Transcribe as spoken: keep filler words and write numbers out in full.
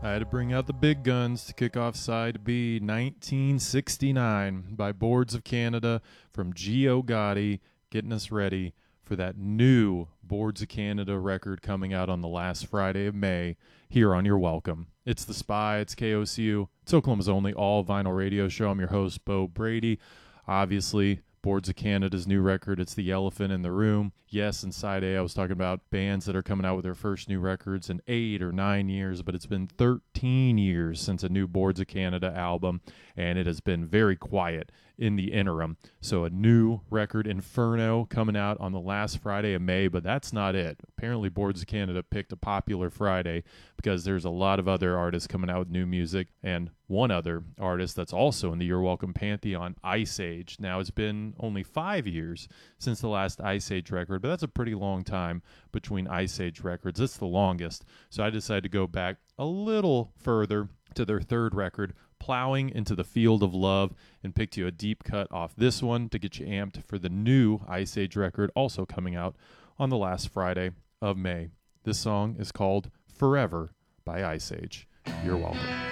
I had to bring out the big guns to kick off side B, nineteen sixty-nine by Boards of Canada from Gio Gotti, getting us ready for that new Boards of Canada record coming out on the last Friday of May here on Your Welcome. It's The Spy, it's K O C U, it's Oklahoma's only all-vinyl radio show. I'm your host, Bo Brady. Obviously, Boards of Canada's new record, it's The Elephant in the Room. Yes, in side A, I was talking about bands that are coming out with their first new records in eight or nine years, but it's been thirteen years since a new Boards of Canada album, and it has been very quiet in the interim. So a new record, Inferno, coming out on the last Friday of May, but that's not it. Apparently, Boards of Canada picked a popular Friday because there's a lot of other artists coming out with new music, and one other artist that's also in the You're Welcome Pantheon, Ice Age. Now, it's been only five years since the last Ice Age record, but that's a pretty long time between Ice Age records. It's the longest. So I decided to go back a little further to their third record, Plowing into the Field of Love, and picked you a deep cut off this one to get you amped for the new Ice Age record, also coming out on the last Friday of May. This song is called Forever by Ice Age. You're welcome.